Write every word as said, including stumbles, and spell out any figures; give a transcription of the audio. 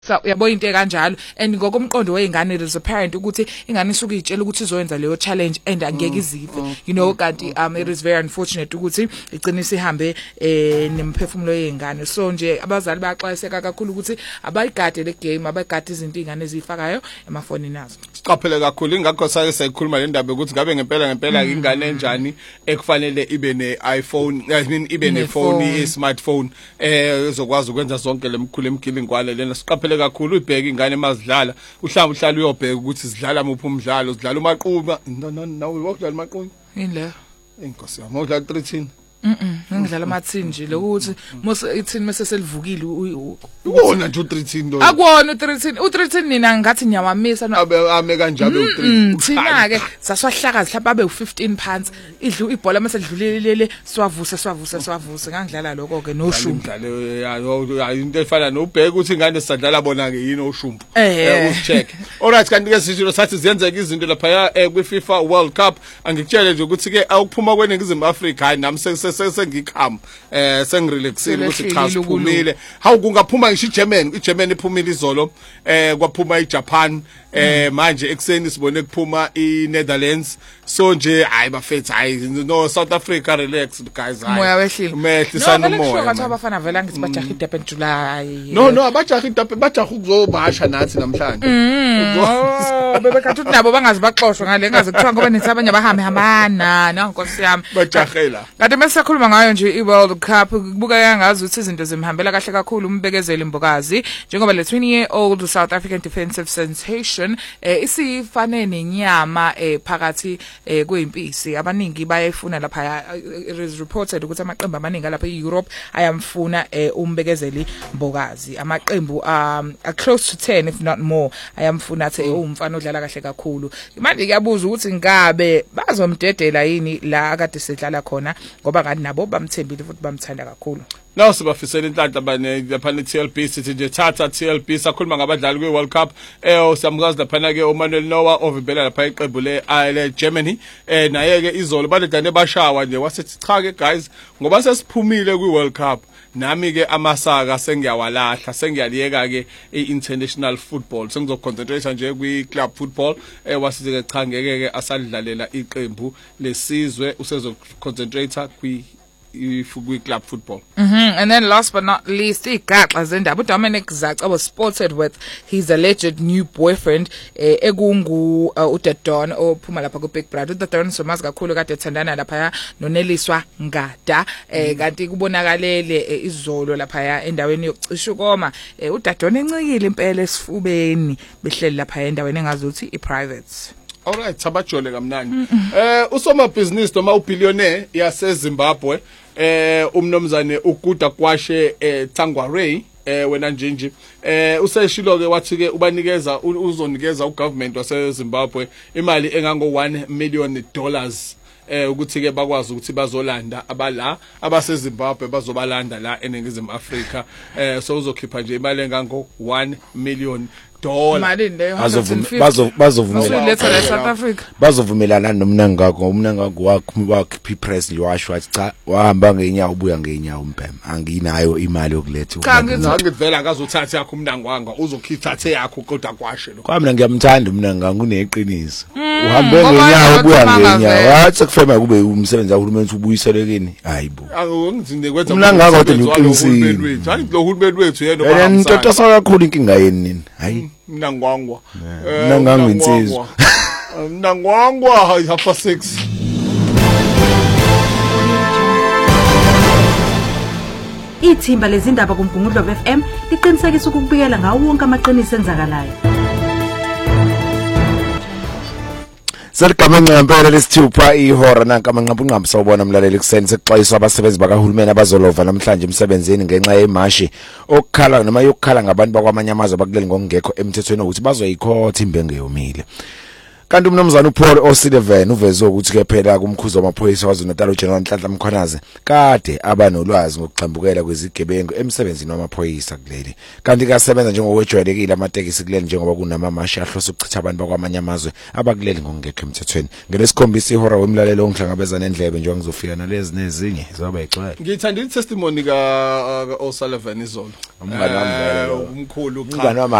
So yabo into kanjalo and ngokomqondo weingane as a parent ukuthi ingane isuke itshela ukuthi izoyenza leyo challenge and angeke izive you know kanti um it is very unfortunate ukuthi igcinise ihambe eh nemphefumulo yeingane so nje abazali bayaxwayiseka kakhulu ukuthi abayigade le game abayigade izinto ingane ezifakayo emafonini azo. Siqaphele kakhulu ingakho sake sayikhuluma le ndaba ukuthi ngabe ngempela ngempela ingane enjani ekufanele ibe ne iPhone I mean ibe ne phone i smartphone eh ezokwazi ukwenza zonke lemkhulu emgilingwane lena siqaphele kakhulu ibheke ingane emazidlala uhlamba uhlala uyobheka ukuthi sidlala muphi umdlalo sidlala umaqhuba nawe wokudlala umaqhuba yini le inkosi yami udlala thirteen mhm ngidlala amathini nje lokuthi mose ithini mase selivukile ubona nje u thirteen lo akubona u thirteen u thirteen nina ngathi nyawamisa ame kanjalo u thirteen thina ke saswahlaka zihlapa abe u fifteen pounds idlu ibhola mase lidlulelele swavusa swavusa swavusa ngangidlala lokho ke noshumpu umdlalo into efana nobheka ukuthi ingane sidlala bona ke yini oshumpu eh ucheck alright kanti ke sisho sathi ziyenzeka izinto lapha kwi FIFA World Cup angikutshele nje ukuthi ke awukuphuma kweNingizimu Afrika hayi nami sengikhama eh sengirelaxile ukuthi cha siphumile hawu kungaphuma ngisho iGermany iGermany iphumile izolo eh kwaphuma iJapan eh manje ekseni sibone kuphuma iNetherlands so nje hayi bafethu hayi no South Africa relax guys hayi moya wehlile mehlisana umoya no abafana vela ngithi bajaha iDurban July no no abajaha iDurban bajaha ukuzobasha nathi namhlanje bebekhathi nabo bangazi baxoshwa ngale ngaze kuthiwa ngoba nesabanye abahambe hambana nankosi yami bajahela kanti mase khuluma ngayo nje iWorld Cup kubuka yangazi ukuthi izinto zimhambela kahle kakhulu umbekezeli Mbokazi njengoba le twenty year old South African defensive sensation eh isifane nenyama eh phakathi eh kweyimpisi abaningi bayayifuna lapha it is reported ukuthi amaqembu amaningi lapha eEurope ayamfuna eh umbekezeli Mbokazi amaqembu um a close to ten if not more ayamfuna athi umfana odlala kahle kakhulu manje kuyabuza ukuthi ngabe bazomdedela yini la akade sedlala khona ngoba ngathi nabo bamthembile futhi bamthanda kakhulu. Now sibafisela inhlanhla bane lapha ne T L B sithi nje thatha T L B sakhuluma ngabadlali kwe World Cup eh samkazi lapha ke uManuel Neuer ovibela lapha iqembu le le Germany eh naye ke izolo baledane bashawa nje wasethi cha ke guys ngoba sesiphumile kwi World Cup nami ke amasaka sengiyawalahla sengiyaliyeka ke iinternational football sengizoconcentrate nje kwi club football eh wasithi ke cha ngeke ke asadlalela iqembu lesizwe usezoconcentrate kwi ifugwe club football. Mhm and then last but not least igaxa zendaba uDominic Zaca was spotted with his alleged new boyfriend eh, ekungu uh, uDadon ophuma lapha ku Big Brother uDadon somazi kakhulu kade ethandana lapha noNeliswa Ngada eh kanti kubonakalele eh, izolo lapha endaweni yokucisha ukoma eh, uDadon encikile impela esifubeni behleli lapha endaweni engazuthi iprivate. Alright sabajole kamnandi eh usoma business noma ubillionaire yase Zimbabwe eh umnomzane uGuda Kwashe eh Tangwarey eh wena njenje eh useshilo ke wathi ke ubanikeza uzonikeza ugovernment wase Zimbabwe imali engango one million dollars eh ukuthi ke bakwazi ukuthi bazolanda abala abase Zimbabwe bazobalanda la eNingizimu Afrika eh so uzokhipha nje imali engango one million dollar bazo bazovumela South Africa bazovumelana nomnangi ngakho umnangi ngakho wakhe P-press nje washo wathi cha wahamba ngenyawo ubuya ngenyawo umpema anginayo imali yokuletha cha ngivela akazothatha yakho umnangi wanga uzokhithathe yakho kodwa kwashe lo kwami ngiyamthanda umnangi nganga uneqiniso uhambe ngenyawo ubuya ngenyawo wathi kufema kube umsebenzi kahulumeni ubuyisele kini hayibo angizinde kwenza umnangi ngakho kodwa uqinisile hayi lo hulumeni wethu yena bahamba into kakhulu inkinga yeni nini hayi mnangwangwa mnanganga insizwa mnangwangwa half six Ithimba lezindaba kuMgungundlo F M liqinisekisa ukubikela ngawo wonke amaqiniso enzakalayo. Saligama ngempela lesithupha ihora nanka amanqabu nqabu sawubona umlaleli kuseni sexwayiso abasebenzi bakahulumeni abazolova namhlanje emsebenzini ngenxa yemashi okukhala noma yokukhala ngabantu bakwamanye amazwe abakuleli ngokungekho emthethweni ukuthi bazoyikhotha imbenge yomile. kanti umnomzana uPaul O'Sullivan uveze ukuthi ke phela kumkhuzo wamaphoyisa waZulu-Natal uGeneral Nhlanhla Mkhwanazi kade abanolwazi ngokuxambukela kwezigebengu emsebenzini wamaphoyisa kuleli kanti kasebenza njengowejwayelekile amatekisi kuleli njengoba kunama mashi ahlose ukuchitha abantu bakwamanye amazwe abakuleli ngokungekho emthethweni ngelesikhombisa ihora wemlalelo ongihlangabezana endlebe njengoba ngizofika nalezi nezinye zoba ixwele ngithanda i testimony ka O'Sullivan izolo umngane wami vele umkhulu umngane wami